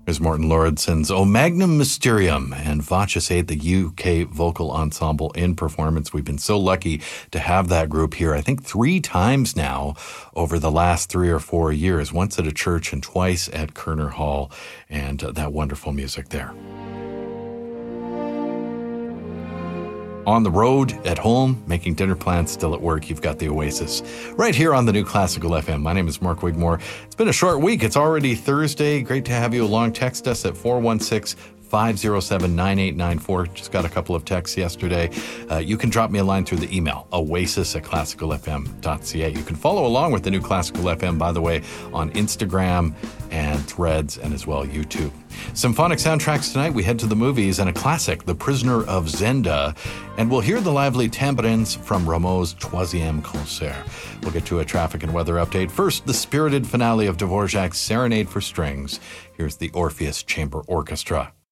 There's Morten Lauridsen's O Magnum Mysterium and Voces 8, the UK vocal ensemble in performance. We've been so lucky to have that group here, I think 3 times now over the last 3 or 4 years, once at a church and twice at Kerner Hall, and that wonderful music there. On the road, at home, making dinner plans, still at work, you've got the Oasis right here on the New Classical FM. My name is Mark Wigmore. It's been a short week. It's already Thursday. Great to have you along. Text us at 416-507-9894. Just got a couple of texts yesterday. You can drop me a line through the email, oasis@classicalfm.ca. You can follow along with the New Classical FM, by the way, on Instagram and Threads and as well YouTube. Symphonic soundtracks tonight. We head to the movies and a classic, The Prisoner of Zenda. And we'll hear the lively tambourines from Rameau's Troisième Concert. We'll get to a traffic and weather update. First, the spirited finale of Dvorak's Serenade for Strings. Here's the Orpheus Chamber Orchestra.